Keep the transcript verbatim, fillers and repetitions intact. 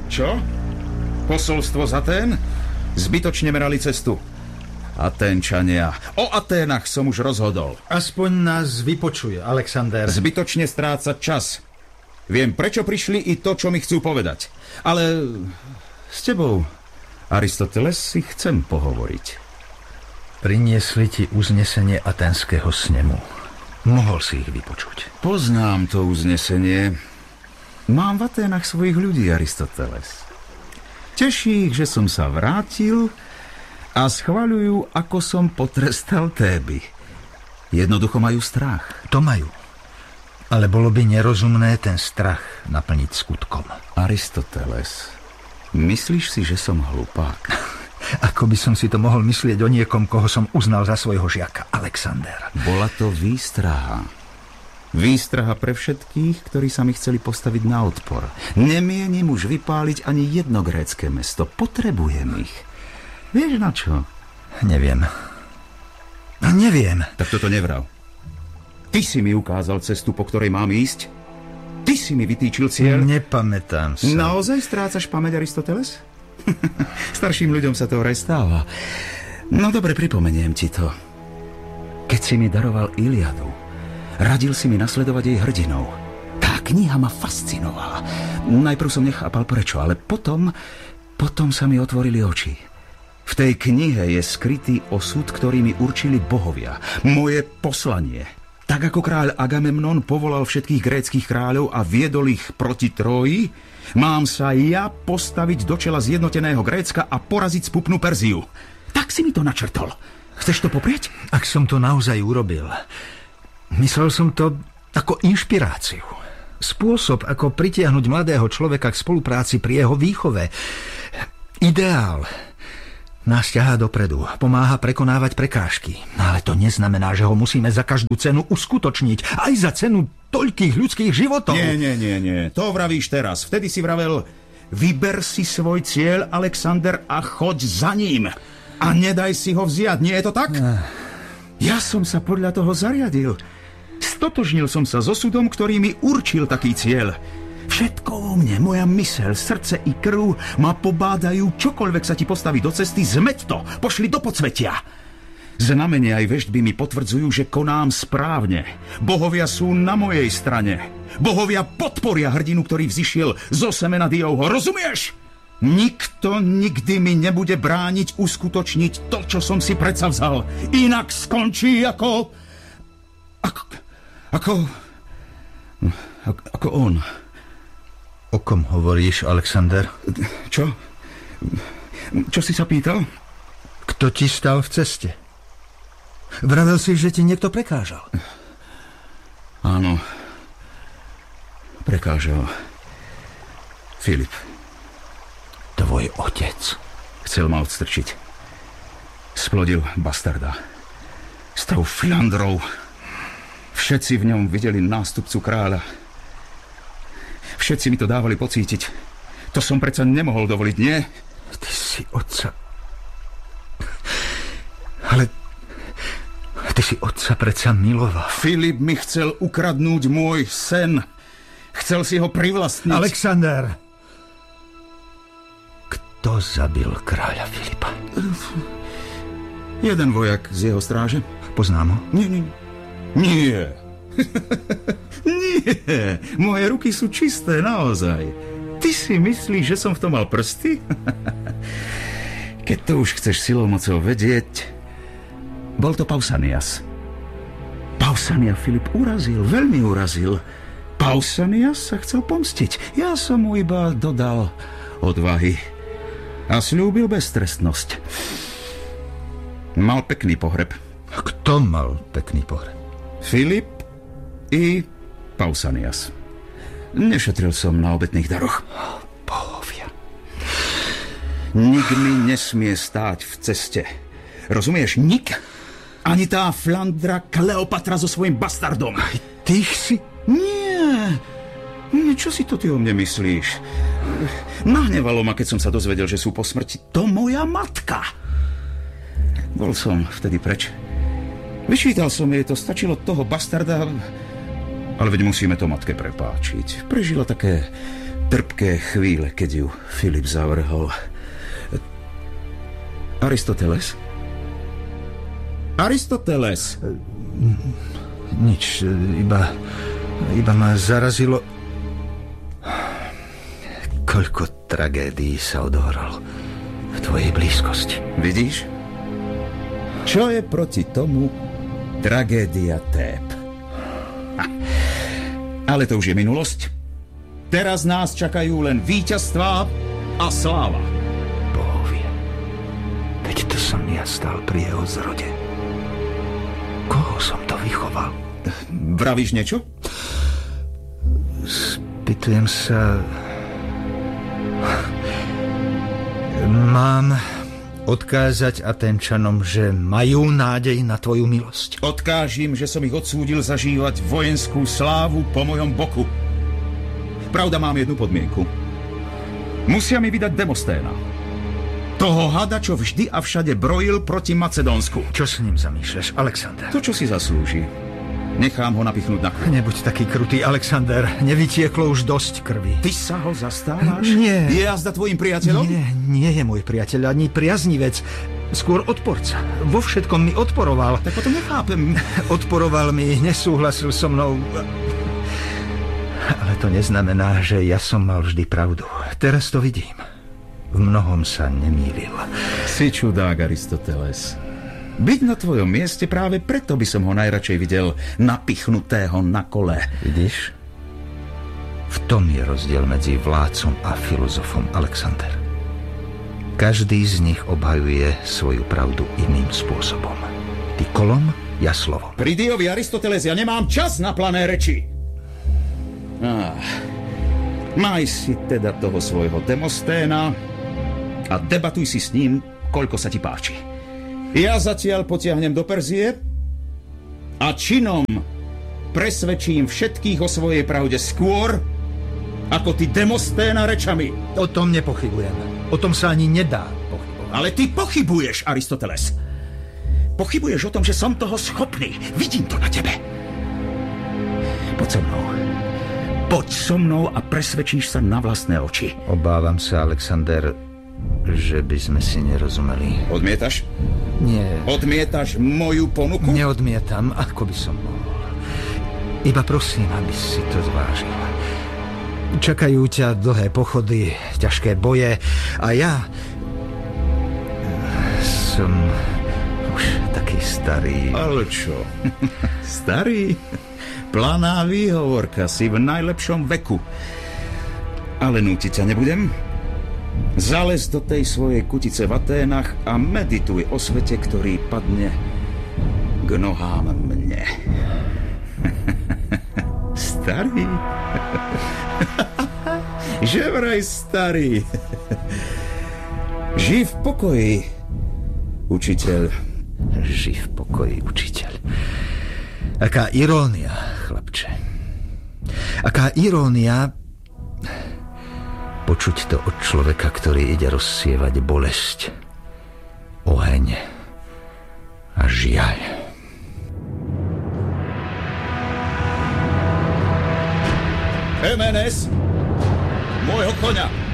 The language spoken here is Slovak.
Čo? Posolstvo z Atén? Zbytočne merali cestu. Aténčania. O Aténach som už rozhodol. Aspoň nás vypočuje, Alexander. Zbytočne strácať čas. Viem, prečo prišli i to, čo mi chcú povedať. Ale s tebou, Aristoteles, si chcem pohovoriť. Priniesli ti uznesenie aténskeho snemu. Mohol si ich vypočuť. Poznám to uznesenie. Mám v Aténach svojich ľudí, Aristoteles. Teší ich, že som sa vrátil a schvaľujú, ako som potrestal Téby. Jednoducho majú strach. To majú. Ale bolo by nerozumné ten strach naplniť skutkom. Aristoteles, myslíš si, že som hlupák? Ako by som si to mohol myslieť o niekom, koho som uznal za svojho žiaka, Alexander? Bola to výstraha. Výstraha pre všetkých, ktorí sa mi chceli postaviť na odpor. Nemienim už vypáliť ani jedno grécke mesto. Potrebujem ich. Vieš na čo? Neviem. No neviem. Tak toto nevrav. Ty si mi ukázal cestu, po ktorej mám ísť. Ty si mi vytýčil cieľ. Nepamätám sa. Naozaj strácaš pamäť, Aristoteles? Starším ľuďom sa to vraj stáva. No dobre, pripomeniem ti to. Keď si mi daroval Iliadu, radil si mi nasledovať jej hrdinov. Tá kniha ma fascinovala. Najprv som nechápal prečo, ale potom, potom sa mi otvorili oči. V tej knihe je skrytý osud, ktorý mi určili bohovia. Moje poslanie. Tak ako kráľ Agamemnon povolal všetkých gréckych kráľov a viedol ich proti Tróji, mám sa ja postaviť do čela zjednoteného Grécka a poraziť spupnú Perziu. Tak si mi to načrtol. Chceš to poprieť? Ak som to naozaj urobil, myslel som to ako inšpiráciu. Spôsob, ako pritiahnuť mladého človeka k spolupráci pri jeho výchove. Ideál. Nás ťahá dopredu, pomáha prekonávať prekážky. Ale to neznamená, že ho musíme za každú cenu uskutočniť. Aj za cenu toľkých ľudských životov. Nie, nie, nie, nie. To vravíš teraz. Vtedy si vravel, vyber si svoj cieľ, Alexander, a choď za ním. A nedaj si ho vziať. Nie je to tak? Ja som sa podľa toho zariadil. Stotožnil som sa s osudom, ktorý mi určil taký cieľ. Všetko o mne, moja myseľ, srdce i krv ma pobádajú, čokoľvek sa ti postaví do cesty, zmeť to, pošli do podsvetia. Znamenia aj veštby mi potvrdzujú, že konám správne. Bohovia sú na mojej strane. Bohovia podporia hrdinu, ktorý vzišiel zo semena Diovho. Rozumieš? Nikto nikdy mi nebude brániť uskutočniť to, čo som si predsa vzal. Inak skončí ako... Ako... Ako... Ako, ako on. O kom hovoríš, Alexander? Čo? Čo si sa pýtal? Kto ti stal v ceste? Vravel si, že ti niekto prekážal. Áno. Prekážal. Filip. Tvoj otec. Chcel ma odstrčiť. Splodil bastarda. S tou Flandrou. Všetci v ňom videli nástupcu kráľa. Všetci mi to dávali pocítiť. To som predsa nemohol dovoliť, nie? Ty si otca... Ale... Ty si otca predsa miloval. Filip mi chcel ukradnúť môj sen. Chcel si ho privlastniť. Alexander! Kto zabil kráľa Filipa? Jeden vojak z jeho stráže. Poznám ho? Nie, nie. Nie. Nie, moje ruky sú čisté, naozaj. Ty si myslíš, že som v tom mal prsty? Keď to už chceš silou mocou vedieť, bol to Pausanias. Pausania Filip urazil, veľmi urazil. Pausanias sa chcel pomstiť. Ja som mu iba dodal odvahy a sľúbil beztrestnosť. Mal pekný pohreb. Kto mal pekný pohreb? Filip i Pausanias. Nešetril som na obetných daroch. Bohovia. Nik mi nesmie stáť v ceste. Rozumieš? Nik? Ani tá Flandra Kleopatra so svojím bastardom. Aj ty si... Nie. Nie, čo si to ty o mne myslíš? Nahnevalo ma, keď som sa dozvedel, že sú po smrti. To moja matka. Bol som vtedy preč. Vyčítal som jej to, stačilo toho bastarda... Ale veď musíme to matke prepáčiť. Prežila také trpké chvíle, keď ju Filip zavrhol. Aristoteles? Aristoteles! Nič, iba, iba ma zarazilo, koľko tragédií sa odohralo v tvojej blízkosti. Vidíš? Čo je proti tomu tragédia Tép? Ha. Ale to už je minulosť. Teraz nás čakajú len víťazstvá a sláva. Bohovie, veď to som ja stal pri jeho zrode. Koho som to vychoval? Vravíš niečo? Spýtujem sa... Mám odkázať Aténčanom, že majú nádej na tvoju milosť. Odkážim, že som ich odsúdil zažívať vojenskú slávu po mojom boku. Pravda, mám jednu podmienku. Musia mi vydať Demosténa. Toho hada, čo vždy a všade brojil proti Macedónsku. Čo s ním zamýšľaš, Alexander? To, čo si zaslúži. Nechám ho napichnúť na kruh. Nebuď taký krutý, Alexander. Nevytieklo už dosť krvi. Ty sa ho zastávaš? Nie. Je jazda tvojim priateľom? Nie, nie je môj priateľ, ani priaznivec. Skôr odporca. Vo všetkom mi odporoval. Tak potom nechápem. Odporoval mi, nesúhlasil so mnou. Ale to neznamená, že ja som mal vždy pravdu. Teraz to vidím. V mnohom sa nemýlil. Si čudák, Aristoteles. Byť na tvojom mieste, práve preto by som ho najradšej videl napichnutého na kole. Vidíš? V tom je rozdiel medzi vládcom a filozofom, Alexander. Každý z nich obhajuje svoju pravdu iným spôsobom. Ty kolom, ja slovom. Pridiovi, Aristoteles, ja nemám čas na plané reči. Ah, maj si teda toho svojho Demosténa a debatuj si s ním, koľko sa ti páči. Ja zatiaľ potiahnem do Perzie a činom presvedčím všetkých o svojej pravde skôr, ako ty Demosténa rečami. O tom nepochybujem. O tom sa ani nedá pochybovať. Ale ty pochybuješ, Aristoteles. Pochybuješ o tom, že som toho schopný. Vidím to na tebe. Poď so mnou. Poď so mnou a presvedčíš sa na vlastné oči. Obávam sa, Alexander, že by sme si nerozumeli. Odmietaš? Nie. Odmietaš moju ponuku? Neodmietam, ako by som mohol. Iba prosím, aby si to zvážil. Čakajú ťa dlhé pochody, ťažké boje a ja som už taký starý. Ale čo? Starý? Planá výhovorka, si v najlepšom veku. Ale nútiť ťa nebudem. Zalez do tej svojej kutice v Aténach a medituj o svete, ktorý padne k nohám mne. Starý? Že vraj starý. Žij v pokoji, učiteľ. Žij v pokoji, učiteľ. Aká irónia, chlapče. Aká irónia počuť to od človeka, ktorý ide rozsievať bolesť, oheň a žiaľ. Emenes, môjho koňa!